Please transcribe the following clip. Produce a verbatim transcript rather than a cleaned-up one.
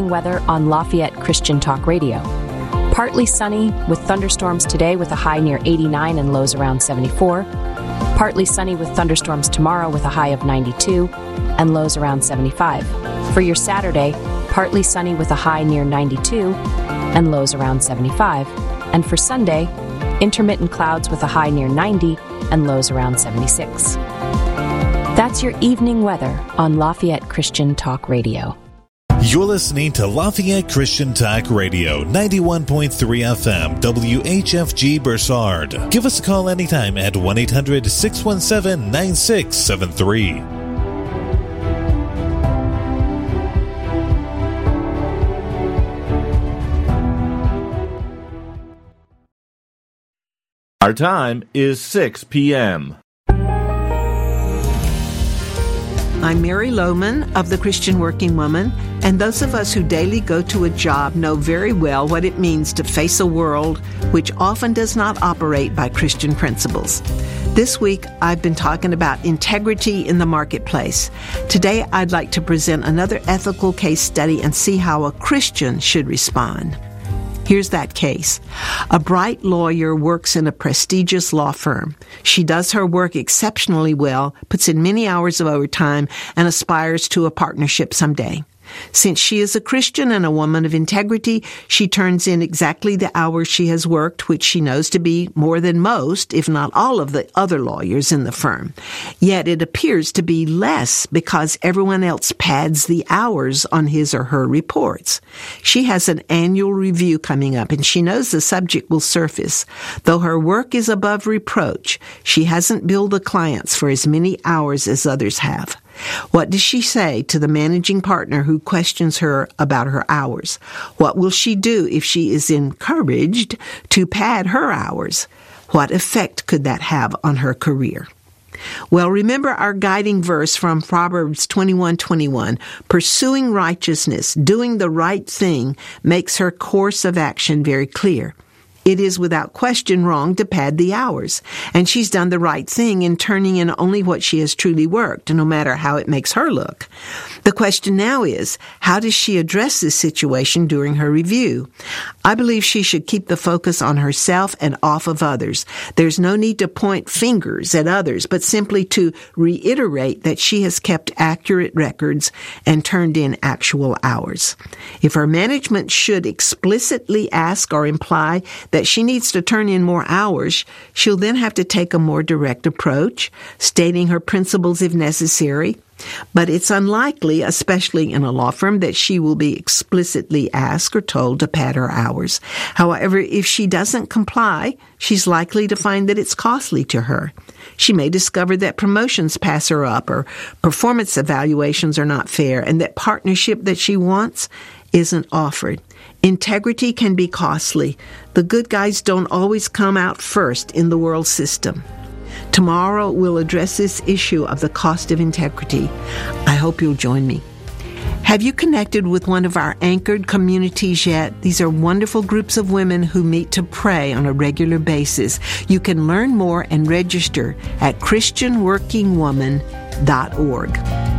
Weather on Lafayette Christian Talk Radio. Partly sunny with thunderstorms today with a high near eighty-nine and lows around seventy-four. Partly sunny with thunderstorms tomorrow with a high of ninety-two and lows around seventy-five. For your Saturday, partly sunny with a high near ninety-two and lows around seventy-five. And for Sunday, intermittent clouds with a high near ninety and lows around seventy-six. That's your evening weather on Lafayette Christian Talk Radio. You're listening to Lafayette Christian Talk Radio, ninety-one point three F M, W H F G Bursard. Give us a call anytime at one eight hundred six one seven nine six seven three. Our time is six p.m. I'm Mary Lohman of the Christian Working Woman, and those of us who daily go to a job know very well what it means to face a world which often does not operate by Christian principles. This week, I've been talking about integrity in the marketplace. Today, I'd like to present another ethical case study and see how a Christian should respond. Here's that case. A bright lawyer works in a prestigious law firm. She does her work exceptionally well, puts in many hours of overtime, and aspires to a partnership someday. Since she is a Christian and a woman of integrity, she turns in exactly the hours she has worked, which she knows to be more than most, if not all, of the other lawyers in the firm. Yet it appears to be less because everyone else pads the hours on his or her reports. She has an annual review coming up, and she knows the subject will surface. Though her work is above reproach, she hasn't billed the clients for as many hours as others have. What does she say to the managing partner who questions her about her hours? What will she do if she is encouraged to pad her hours? What effect could that have on her career? Well, remember our guiding verse from Proverbs twenty-one twenty-one. Pursuing righteousness, doing the right thing, makes her course of action very clear. It is without question wrong to pad the hours, and she's done the right thing in turning in only what she has truly worked, no matter how it makes her look. The question now is, how does she address this situation during her review? I believe she should keep the focus on herself and off of others. There's no need to point fingers at others, but simply to reiterate that she has kept accurate records and turned in actual hours. If her management should explicitly ask or imply that she needs to turn in more hours, she'll then have to take a more direct approach, stating her principles if necessary. But it's unlikely, especially in a law firm, that she will be explicitly asked or told to pad her hours. However, if she doesn't comply, she's likely to find that it's costly to her. She may discover that promotions pass her up or performance evaluations are not fair and that partnership that she wants isn't offered. Integrity can be costly. The good guys don't always come out first in the world system. Tomorrow we'll address this issue of the cost of integrity. I hope you'll join me. Have you connected with one of our anchored communities yet? These are wonderful groups of women who meet to pray on a regular basis. You can learn more and register at christian working woman dot org.